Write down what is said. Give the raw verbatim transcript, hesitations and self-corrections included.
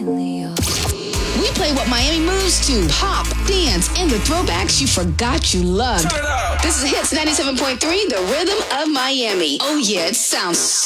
We play what Miami moves to. Pop, dance, and the throwbacks you forgot you loved. This is Hits ninety-seven point three, the rhythm of Miami. Oh yeah, it sounds so